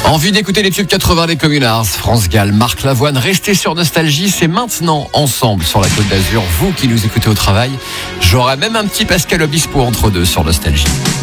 Envie d'écouter les tubes 80 des Communards, France Gall, Marc Lavoine, restez sur Nostalgie, c'est maintenant ensemble sur la Côte d'Azur, vous qui nous écoutez au travail. J'aurai même un petit Pascal Obispo entre deux sur Nostalgie.